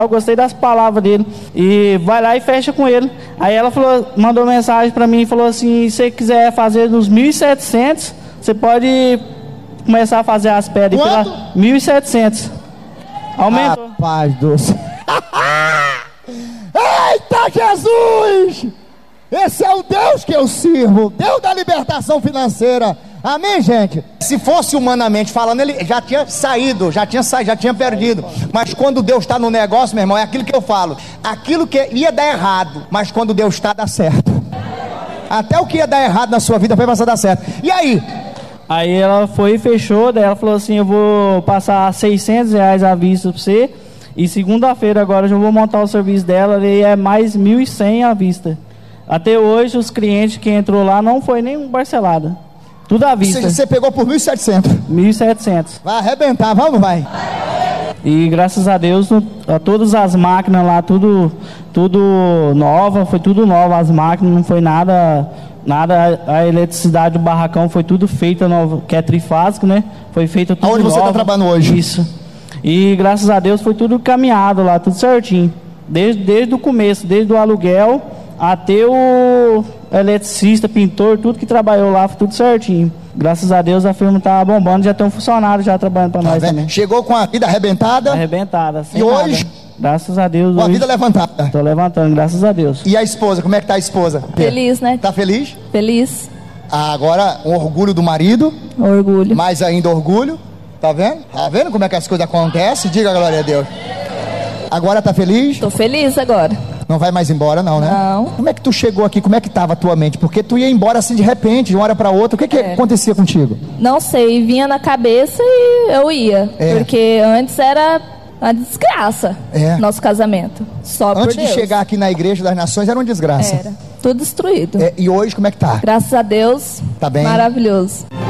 Eu gostei das palavras dele. E vai lá e fecha com ele. Aí ela falou, mandou mensagem pra mim e falou assim: se você quiser fazer nos 1.700, você pode começar a fazer as pedras. Quanto? 1.700. Aumentou. Rapaz do céu. Eita Jesus! Esse é o Deus que eu sirvo, Deus da libertação financeira. Amém, gente? Se fosse humanamente falando, ele já tinha saído, já tinha perdido. Mas quando Deus está no negócio, meu irmão, é aquilo que eu falo. Aquilo que ia dar errado, mas quando Deus está, dá certo. Até o que ia dar errado na sua vida foi passar a dar certo. E aí? Aí ela foi e fechou. Daí ela falou assim: eu vou passar R$600 à vista pra você. E segunda-feira agora eu já vou montar o serviço dela. E é mais 1.100 à vista. Até hoje os clientes que entrou lá não foi nem parcelada. Tudo à vista. Você pegou por 1.700. 1.700. Vai arrebentar, vamos, vai. E graças a Deus, a todas as máquinas lá, tudo nova, foi tudo nova. As máquinas não foi nada, a eletricidade do barracão foi tudo feita nova, que é trifásico, né? Foi feita tudo Aonde nova. você está trabalhando hoje? Isso. E graças a Deus foi tudo caminhado lá, tudo certinho. Desde o começo, desde o aluguel até o eletricista, pintor, tudo que trabalhou lá, foi tudo certinho. Graças a Deus a firma tá bombando, já tem um funcionário já trabalhando para nós também. Chegou com a vida arrebentada? Arrebentada, sem E nada. hoje? Graças a Deus. Com a vida levantada. Tô levantando, graças a Deus. E a esposa, como é que tá a esposa? Feliz, né? Tá feliz? Feliz. Agora, um orgulho do marido. Orgulho. Mais ainda orgulho. Tá vendo? Tá vendo como é que as coisas acontecem? Diga glória a Deus. Agora tá feliz? Tô feliz agora. Não vai mais embora não, né? Não. Como é que tu chegou aqui? Como é que tava a tua mente? Porque tu ia embora assim de repente, de uma hora para outra. O que acontecia contigo? Não sei, vinha na cabeça e eu ia. Porque antes era uma desgraça. Nosso casamento. Só por Deus. Antes de chegar aqui na Igreja das Nações era uma desgraça. Era. Tudo destruído. E hoje como é que tá? Graças a Deus. Tá bem? Maravilhoso.